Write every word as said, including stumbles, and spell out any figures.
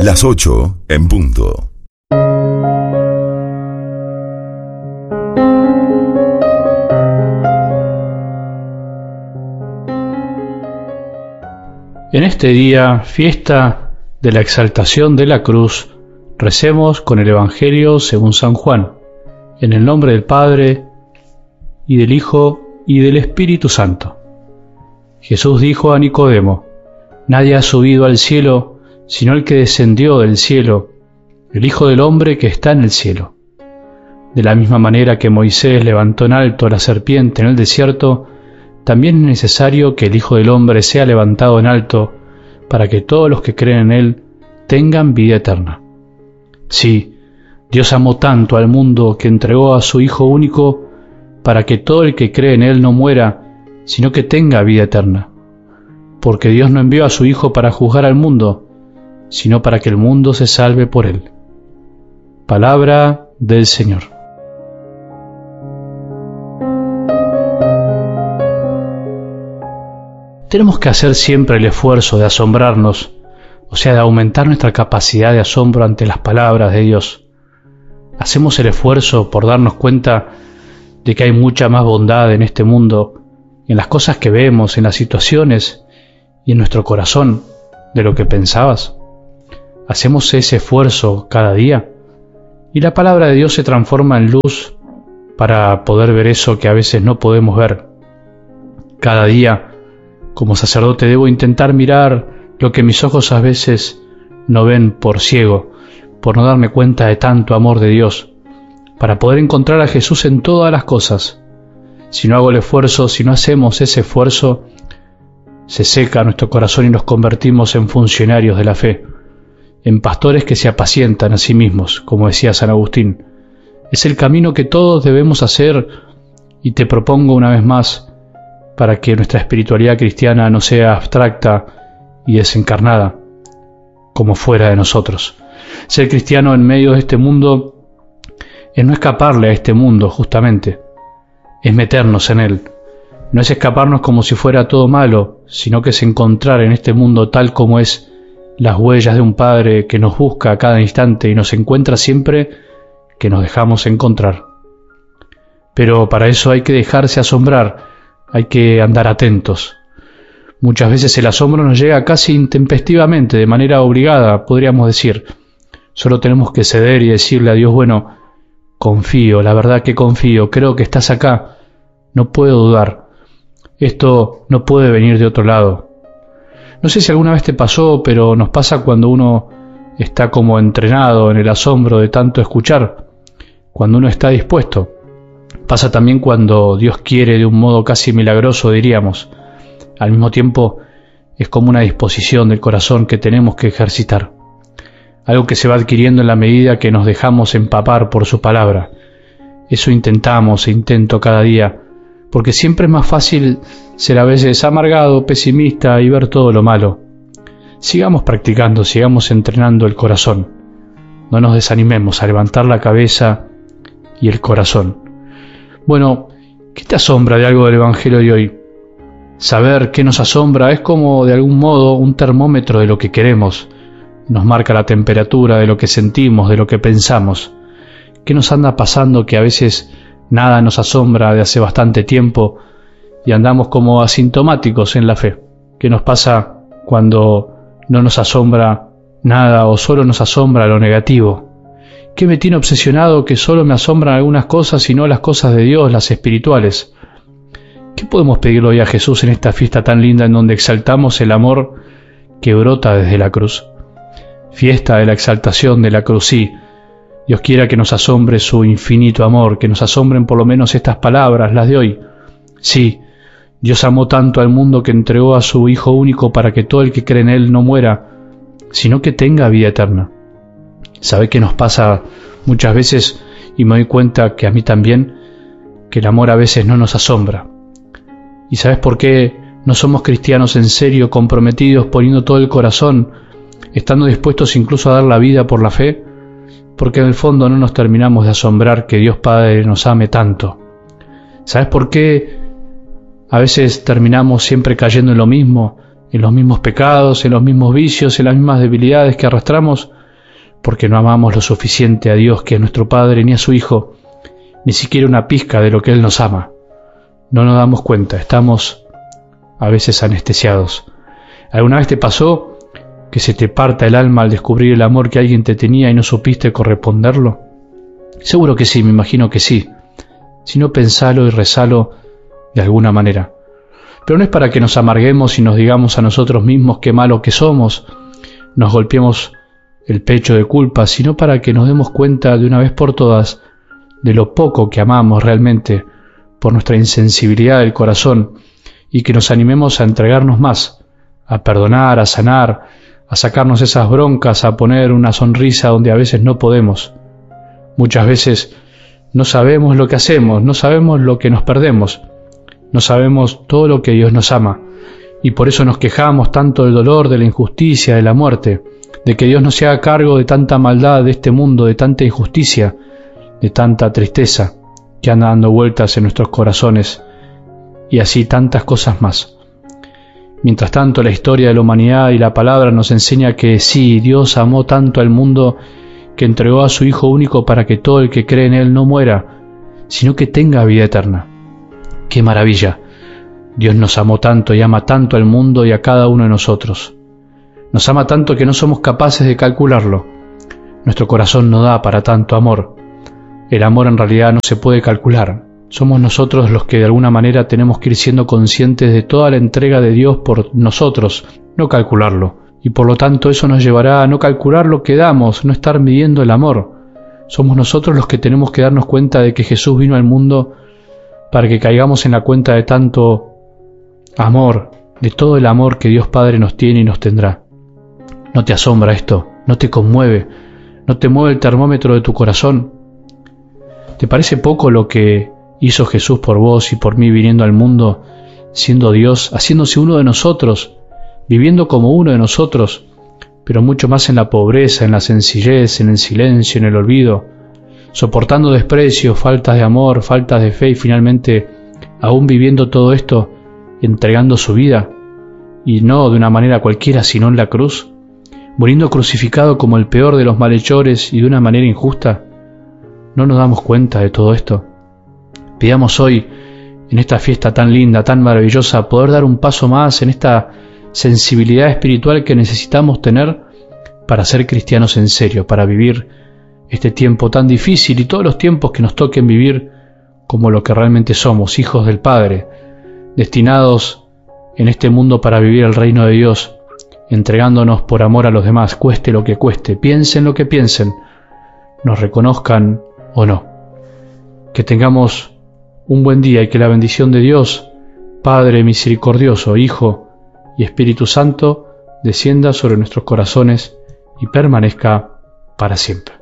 Las ocho en punto. En este día, fiesta de la exaltación de la cruz, recemos con el Evangelio según San Juan, en el nombre del Padre, y del Hijo, y del Espíritu Santo. Jesús dijo a Nicodemo: Nadie ha subido al cielo, sino el que descendió del cielo, el Hijo del Hombre que está en el cielo. De la misma manera que Moisés levantó en alto la serpiente en el desierto, también es necesario que el Hijo del Hombre sea levantado en alto, para que todos los que creen en Él tengan vida eterna. Sí, Dios amó tanto al mundo que entregó a su Hijo único, para que todo el que cree en Él no muera, sino que tenga vida eterna. Porque Dios no envió a su Hijo para juzgar al mundo, sino para que el mundo se salve por Él. Palabra del Señor. Tenemos que hacer siempre el esfuerzo de asombrarnos, o sea, de aumentar nuestra capacidad de asombro ante las palabras de Dios. Hacemos el esfuerzo por darnos cuenta de que hay mucha más bondad en este mundo, en las cosas que vemos, en las situaciones y en nuestro corazón, de lo que pensabas. Hacemos ese esfuerzo cada día y la palabra de Dios se transforma en luz para poder ver eso que a veces no podemos ver. Cada día, como sacerdote, debo intentar mirar lo que mis ojos a veces no ven por ciego, por no darme cuenta de tanto amor de Dios, para poder encontrar a Jesús en todas las cosas. Si no hago el esfuerzo, si no hacemos ese esfuerzo, se seca nuestro corazón y nos convertimos en funcionarios de la fe, en pastores que se apacientan a sí mismos, como decía San Agustín. Es el camino que todos debemos hacer y te propongo una vez más, para que nuestra espiritualidad cristiana no sea abstracta y desencarnada, como fuera de nosotros. Ser cristiano en medio de este mundo es no escaparle a este mundo, justamente, es meternos en él. No es escaparnos como si fuera todo malo, sino que es encontrar en este mundo tal como es las huellas de un Padre que nos busca a cada instante y nos encuentra siempre que nos dejamos encontrar. Pero para eso hay que dejarse asombrar, hay que andar atentos. Muchas veces el asombro nos llega casi intempestivamente, de manera obligada, podríamos decir. Solo tenemos que ceder y decirle a Dios: bueno, confío, la verdad que confío, creo que estás acá, no puedo dudar. Esto no puede venir de otro lado. No sé si alguna vez te pasó, pero nos pasa cuando uno está como entrenado en el asombro de tanto escuchar, cuando uno está dispuesto. Pasa también cuando Dios quiere de un modo casi milagroso, diríamos. Al mismo tiempo, es como una disposición del corazón que tenemos que ejercitar. Algo que se va adquiriendo en la medida que nos dejamos empapar por su palabra. Eso intentamos e intento cada día, porque siempre es más fácil ser a veces amargado, pesimista y ver todo lo malo. Sigamos practicando, sigamos entrenando el corazón. No nos desanimemos a levantar la cabeza y el corazón. Bueno, ¿qué te asombra de algo del Evangelio de hoy? Saber qué nos asombra es como, de algún modo, un termómetro de lo que queremos. Nos marca la temperatura de lo que sentimos, de lo que pensamos. ¿Qué nos anda pasando que a veces nada nos asombra de hace bastante tiempo y andamos como asintomáticos en la fe? ¿Qué nos pasa cuando no nos asombra nada o solo nos asombra lo negativo? ¿Qué me tiene obsesionado que solo me asombran algunas cosas y no las cosas de Dios, las espirituales? ¿Qué podemos pedirle hoy a Jesús en esta fiesta tan linda en donde exaltamos el amor que brota desde la cruz? Fiesta de la exaltación de la cruz, sí. Dios quiera que nos asombre su infinito amor, que nos asombren por lo menos estas palabras, las de hoy. Sí, Dios amó tanto al mundo que entregó a su Hijo único para que todo el que cree en Él no muera, sino que tenga vida eterna. ¿Sabe qué nos pasa muchas veces? Y me doy cuenta que a mí también, que el amor a veces no nos asombra. ¿Y sabes por qué no somos cristianos en serio, comprometidos, poniendo todo el corazón, estando dispuestos incluso a dar la vida por la fe? Porque en el fondo no nos terminamos de asombrar que Dios Padre nos ame tanto. ¿Sabes por qué a veces terminamos siempre cayendo en lo mismo? en los mismos pecados, en los mismos vicios, en las mismas debilidades que arrastramos, porque no amamos lo suficiente a Dios, que es nuestro Padre, ni a su Hijo, ni siquiera una pizca de lo que Él nos ama. No nos damos cuenta, estamos a veces anestesiados. ¿Alguna vez te pasó que se te parta el alma al descubrir el amor que alguien te tenía y no supiste corresponderlo? Seguro que sí, me imagino que sí. Si no, pensalo y rezalo de alguna manera. Pero no es para que nos amarguemos y nos digamos a nosotros mismos qué malo que somos, nos golpeemos el pecho de culpa, sino para que nos demos cuenta de una vez por todas de lo poco que amamos realmente por nuestra insensibilidad del corazón, y que nos animemos a entregarnos más, a perdonar, a sanar, a sacarnos esas broncas, a poner una sonrisa donde a veces no podemos. Muchas veces no sabemos lo que hacemos, no sabemos lo que nos perdemos, no sabemos todo lo que Dios nos ama, y por eso nos quejamos tanto del dolor, de la injusticia, de la muerte, de que Dios no se haga cargo de tanta maldad de este mundo, de tanta injusticia, de tanta tristeza que anda dando vueltas en nuestros corazones, y así tantas cosas más. Mientras tanto, la historia de la humanidad y la palabra nos enseña que sí, Dios amó tanto al mundo que entregó a su Hijo único para que todo el que cree en Él no muera, sino que tenga vida eterna. ¡Qué maravilla! Dios nos amó tanto y ama tanto al mundo y a cada uno de nosotros. Nos ama tanto que no somos capaces de calcularlo. Nuestro corazón no da para tanto amor. El amor en realidad no se puede calcular. Somos nosotros los que de alguna manera tenemos que ir siendo conscientes de toda la entrega de Dios por nosotros, no calcularlo. Y por lo tanto eso nos llevará a no calcular lo que damos, no estar midiendo el amor. Somos nosotros los que tenemos que darnos cuenta de que Jesús vino al mundo para que caigamos en la cuenta de tanto amor, de todo el amor que Dios Padre nos tiene y nos tendrá. ¿No te asombra esto? ¿No te conmueve? ¿No te mueve el termómetro de tu corazón? ¿Te parece poco lo que hizo Jesús por vos y por mí viniendo al mundo, siendo Dios, haciéndose uno de nosotros, viviendo como uno de nosotros, pero mucho más en la pobreza, en la sencillez, en el silencio, en el olvido, soportando desprecio, faltas de amor, faltas de fe y finalmente, aún viviendo todo esto, entregando su vida, y no de una manera cualquiera, sino en la cruz, muriendo crucificado como el peor de los malhechores y de una manera injusta? ¿No nos damos cuenta de todo esto? Pidamos hoy, en esta fiesta tan linda, tan maravillosa, poder dar un paso más en esta sensibilidad espiritual que necesitamos tener para ser cristianos en serio, para vivir este tiempo tan difícil y todos los tiempos que nos toquen vivir como lo que realmente somos, hijos del Padre, destinados en este mundo para vivir el reino de Dios, entregándonos por amor a los demás, cueste lo que cueste, piensen lo que piensen, nos reconozcan o no. Que tengamos un buen día y que la bendición de Dios, Padre misericordioso, Hijo y Espíritu Santo, descienda sobre nuestros corazones y permanezca para siempre.